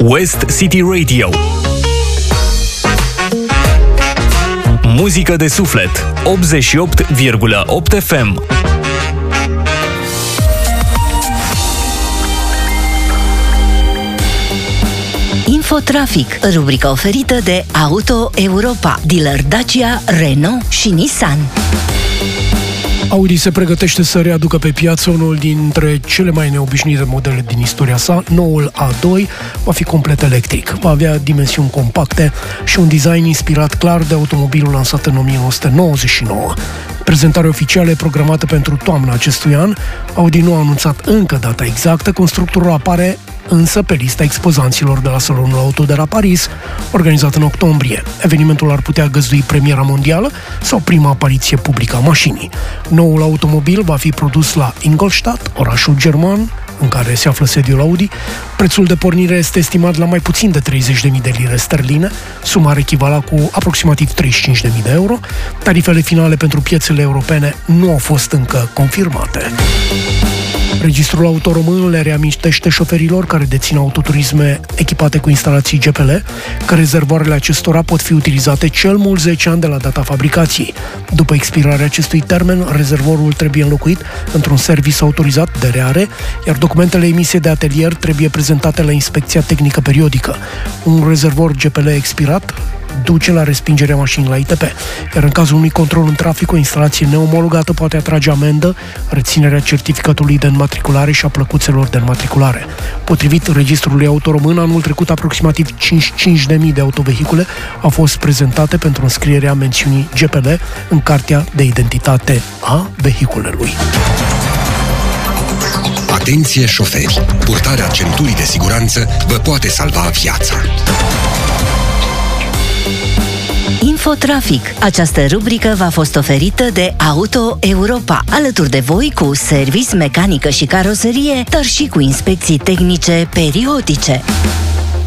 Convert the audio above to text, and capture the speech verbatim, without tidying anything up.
West City Radio. Muzică de suflet, optzeci și opt virgulă opt F M. Infotrafic, rubrica oferită de Auto Europa, dealer Dacia, Renault și Nissan. Audi se pregătește să readucă pe piață unul dintre cele mai neobișnuite modele din istoria sa. Noul A doi va fi complet electric, va avea dimensiuni compacte și un design inspirat clar de automobilul lansat în o mie nouă sute nouăzeci și nouă. Prezentarea oficială e programată pentru toamna acestui an. Audi nu a anunțat încă data exactă, constructorul apare însă pe lista expozanților de la Salonul Auto de la Paris, organizat în octombrie. Evenimentul ar putea găzdui premiera mondială sau prima apariție publică a mașinii. Noul automobil va fi produs la Ingolstadt, orașul german în care se află sediul Audi. Prețul de pornire este estimat la mai puțin de treizeci de mii de lire sterline, suma ar echivala cu aproximativ treizeci și cinci de mii de euro. Tarifele finale pentru piețele europene nu au fost încă confirmate. Registrul Auto Român le reamintește șoferilor care dețin autoturisme echipate cu instalații G P L că rezervoarele acestora pot fi utilizate cel mult zece ani de la data fabricației. După expirarea acestui termen, rezervorul trebuie înlocuit într-un serviciu autorizat de reare, iar documentele emise de atelier trebuie prezentate la inspecția tehnică periodică. Un rezervor G P L expirat duce la respingerea mașinii la I T P, iar în cazul unui control în trafic, o instalație neomologată poate atrage amendă, reținerea certificatului de înmatriculare și a plăcuțelor de înmatriculare. Potrivit Registrului Auto Român, anul trecut aproximativ cincizeci și cinci de mii de autovehicule au fost prezentate pentru înscrierea mențiunii G P L în cartea de identitate a vehiculului. Atenție șoferi! Purtarea centurii de siguranță vă poate salva viața. Infotrafic. Această rubrică v-a fost oferită de Auto Europa, alături de voi cu service, mecanică și caroserie, dar și cu inspecții tehnice periodice.